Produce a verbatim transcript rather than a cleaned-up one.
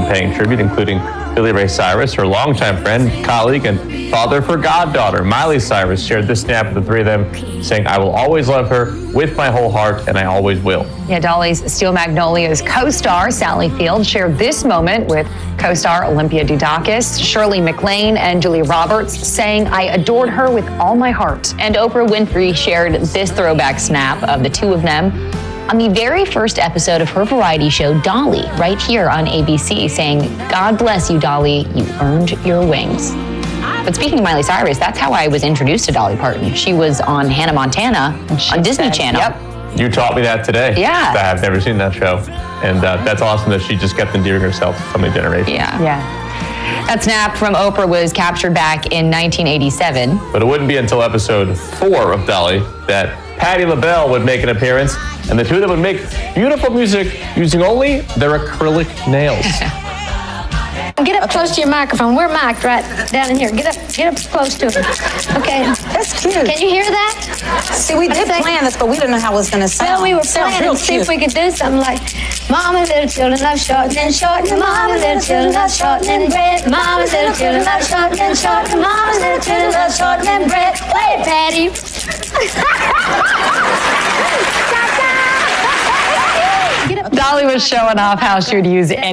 paying tribute, including Billy Ray Cyrus, her longtime friend, colleague, and father of her goddaughter. Miley Cyrus shared this snap of the three of them, saying, "I will always love her with my whole heart, and I always will." Yeah, Dolly's Steel Magnolias co-star Sally Field shared this moment with co-star Olympia Dudakis, Shirley MacLaine, and Julia Roberts, saying, "I adored her with all my heart." And Oprah Winfrey shared this throwback snap of the two of them on the very first episode of her variety show, Dolly, right here on A B C, saying, "God bless you, Dolly, you earned your wings." But speaking of Miley Cyrus, that's how I was introduced to Dolly Parton. She was on Hannah Montana on Disney said, Channel. Yep. You taught me that today. Yeah. I've never seen that show. And uh, that's awesome that she just kept endearing herself to so many generations. Yeah. Yeah. That snap from Oprah was captured back in nineteen eighty-seven. But it wouldn't be until episode four of Dolly that Patti LaBelle would make an appearance, and the two of them would make beautiful music using only their acrylic nails. Get up close to your microphone. We're mic'd right down in here. Get up, get up close to it. Okay. That's cute. Can you hear that? See, we did plan this, but we didn't know how it was going to sound. Well, we were Sounds planning real to see if cute. we could do something like, Mama, little children love shortening, shortening. Mama, little children love shortening bread. Mama, little children love shortening, shortening. Mama, little children love shortening bread. Play it, Patty. Dolly was showing off how she would use any